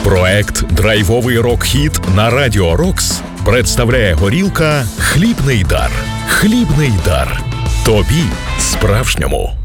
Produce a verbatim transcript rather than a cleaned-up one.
Проект «Драйвовий рок-хіт» на Радіо Рокс представляє горілка «Хлібний дар». Хлібний дар. Тобі справжньому.